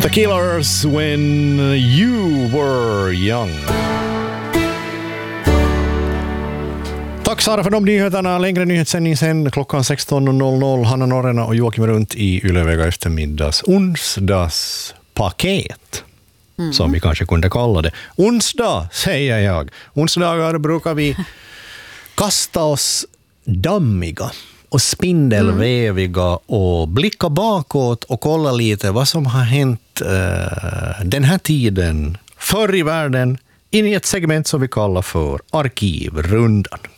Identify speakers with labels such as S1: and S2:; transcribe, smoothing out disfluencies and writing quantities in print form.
S1: The Killers, When You Were Young. Tack Sara för de nyheterna. Längre nyhetssändning sen klockan 16.00. Hanna Norrena och Joakim runt i Ylevega eftermiddags onsdagspaket. Som vi kanske kunde kalla det. Onsdag, säger jag. Onsdagar brukar vi kasta oss dammiga och spindelväviga och blicka bakåt och kolla lite vad som har hänt den här tiden förr i världen in i ett segment som vi kallar för Arkivrundan.